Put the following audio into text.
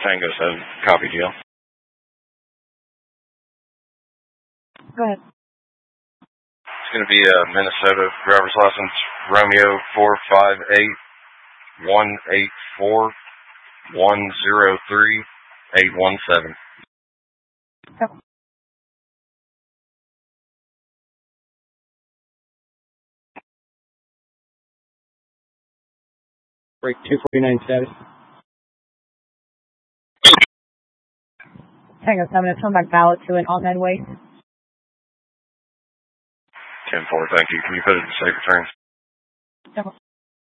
Tango 7, copy deal. Go ahead. It's going to be a Minnesota driver's license, Romeo 458-184-103817. Yep. Break 249 status. Tango 7, it's come back valid to an alternate way. 10-4, thank you. Can you put it in safe returns?